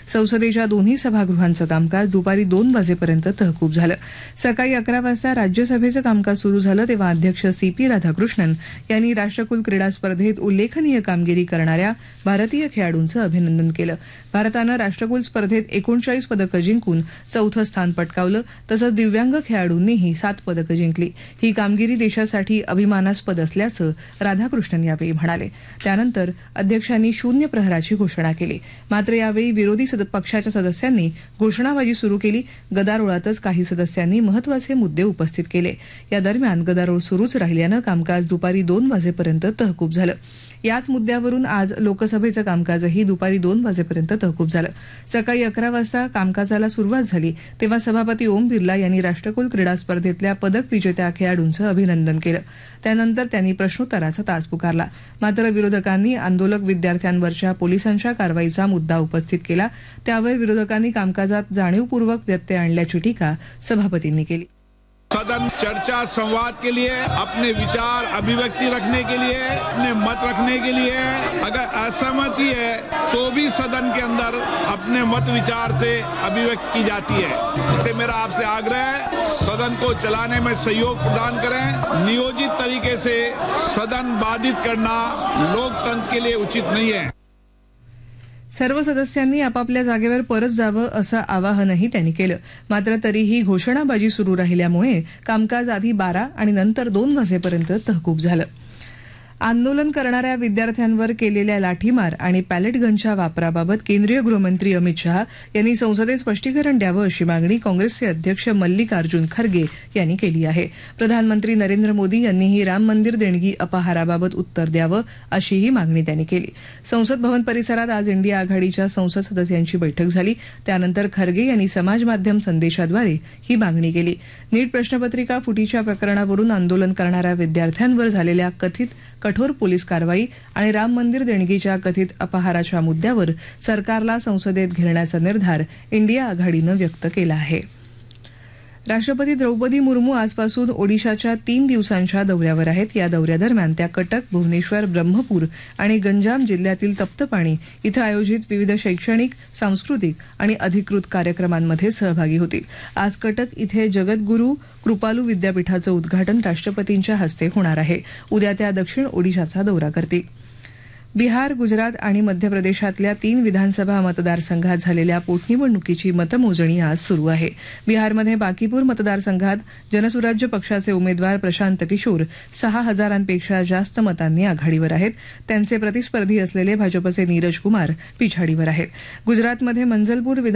संसदेच्या दोन्ही सभागृहांचं कामकाज दुपारी 2 वाजेपर्यंत तहकूब झालं. सकाळी 11 वाजता राज्यसभेचं कामकाज सुरू झालं तेव्हा अध्यक्ष CP राधाकृष्णन यांनी राष्ट्रकुल क्रीडा स्पर्धेत उल्लेखनीय कामगिरी करणाऱ्या भारतीय खेळाडूंचं अभिनंदन केलं. भारतानं राष्ट्रकुल स्पर्धेत 39 पदकं जिंकून चौथं स्थान पटकावलं. तसंच दिव्यांग खेळाडूंनीही 7 पदकं जिंकली. ही कामगिरी देशासाठी अभिमानास्पद असल्याचं राधाकृष्णन यावेळी म्हणाले. त्यानंतर अध्यक्षांनी शून्य प्रहराची घोषणा केली. मात्र यावेळी विरोधी पक्षाच्या सदस्यांनी घोषणाबाजी सुरू केली. गदारोळातच काही सदस्यांनी महत्वाचे मुद्दे उपस्थित केले. या दरम्यान गदारोळ सुरूच राहिल्यानं कामकाज दुपारी 2 वाजेपर्यंत तहकूब झालं. याच मुद्द्यावरून आज लोकसभेचं कामकाजही दुपारी 2 वाजेपर्यंत तहकूब झालं. सकाळी 11 वाजता कामकाजाला सुरुवात झाली तेव्हा सभापती ओम बिर्ला यांनी राष्ट्रकुल क्रीडा स्पर्धेतल्या पदक विजेत्या खेळाडूंचं अभिनंदन केलं. त्यानंतर त्यांनी प्रश्नोत्तराचा तास पुकारला. मात्र विरोधकांनी आंदोलक विद्यार्थ्यांवरच्या पोलिसांच्या कारवाईचा मुद्दा उपस्थित केला. त्यावर विरोधकांनी कामकाजात जाणीवपूर्वक व्यत्यय आणल्याची टीका सभापतींनी केली. सदन चर्चा संवाद के लिए, अपने विचार अभिव्यक्ति रखने के लिए, अपने मत रखने के लिए, अगर असहमति है तो भी सदन के अंदर अपने मत विचार से अभिव्यक्त की जाती है. इसलिए मेरा आपसे आग्रह है सदन को चलाने में सहयोग प्रदान करें. नियोजित तरीके से सदन बाधित करना लोकतंत्र के लिए उचित नहीं है. सर्व सदस्यांनी आपापल्या जागेवर परत जावं असं आवाहनही त्यांनी केलं. मात्र तरीही घोषणाबाजी सुरू राहिल्यामुळे कामकाज आधी 12 आणि नंतर 2 वाजेपर्यंत तहकूब झालं. आंदोलन करणाऱ्या विद्यार्थ्यांवर केलेल्या लाठीमार आणि पॅलेट गनच्या वापराबाबत केंद्रीय गृहमंत्री अमित शहा यांनी संसदेत स्पष्टीकरण द्यावं अशी मागणी काँग्रेसचे अध्यक्ष मल्लिकार्जुन खरगे यांनी केली आहे. प्रधानमंत्री नरेंद्र मोदी यांनीही राम मंदिर देणगी अपहाराबाबत उत्तर द्यावं अशीही मागणी त्यांनी केली. संसद भवन परिसरात आज इंडिया आघाडीच्या संसद सदस्यांची बैठक झाली. त्यानंतर खरगे यांनी समाज माध्यम संदेशाद्वारे ही मागणी केली. नीट प्रश्नपत्रिका फुटीच्या प्रकरणावरून आंदोलन करणाऱ्या विद्यार्थ्यांवर झालेल्या कथित कठोर पोलीस कारवाई आणि राम मंदिर देणगीच्या कथित अपहाराच्या मुद्द्यावर सरकारला संसदेत घेण्याचा निर्धार इंडिया आघाडीनं व्यक्त केला आहे. राष्ट्रपती द्रौपदी मुर्मू आजपासून ओडिशाच्या 3 दिवसांच्या दौऱ्यावर आहेत. या दौऱ्यादरम्यान त्या कटक, भुवनेश्वर, ब्रह्मपूर आणि गंजाम जिल्ह्यातील तप्तपाणी इथं आयोजित विविध शैक्षणिक, सांस्कृतिक आणि अधिकृत कार्यक्रमांमध्ये सहभागी होतील. आज कटक इथे जगद्गुरू कृपालू विद्यापीठाचं उद्घाटन राष्ट्रपतींच्या हस्ते होणार आहे. उद्या त्या दक्षिण ओडिशाचा दौरा करतील. बिहार, गुजरात आणि मध्य प्रदेशातल्या 3 विधानसभा मतदारसंघात झालेल्या पोटनिवडणुकीची मतमोजणी आज सुरू आहे. बिहारमध्ये बांकीपूर मतदारसंघात जनसुराज्य पक्षाचे उमेदवार प्रशांत किशोर 6,000पेक्षा जास्त मतांनी आघाडीवर आहेत. त्यांचे प्रतिस्पर्धी असलेले भाजपचे नीरज कुमार पिछाडीवर आहेत. गुजरातमध्ये मंजलपूर